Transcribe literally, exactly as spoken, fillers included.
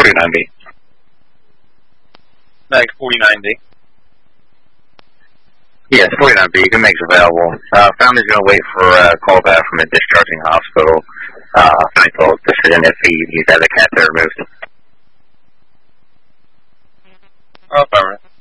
forty-nine B. Mag forty-nine B. Yes, forty-nine B, good makes available. Uh, family's going to wait for a uh, call back from a discharging hospital. Uh, medical decision if he, he's had a catheter removed. Oh, alright.